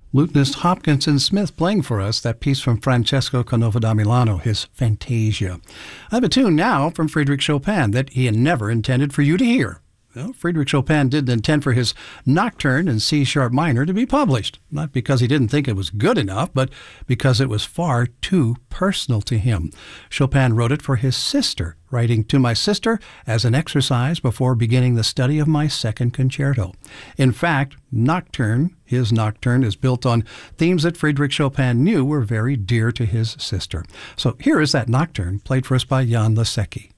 Lutenist Hopkinson Smith playing for us that piece from Francesco Canova da Milano, his Fantasia. I have a tune now from Frédéric Chopin that he had never intended for you to hear. Well, Frédéric Chopin didn't intend for his Nocturne in C-sharp minor to be published, not because he didn't think it was good enough, but because it was far too personal to him. Chopin wrote it for his sister, writing, "To my sister as an exercise before beginning the study of my second concerto." In fact, his Nocturne, is built on themes that Frédéric Chopin knew were very dear to his sister. So here is that Nocturne, played for us by Jan Lesecki.